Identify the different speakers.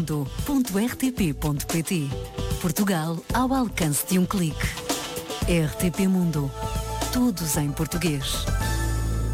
Speaker 1: rtpmundo.rtp.pt. Portugal ao alcance de um clique. RTP Mundo. Todos em português.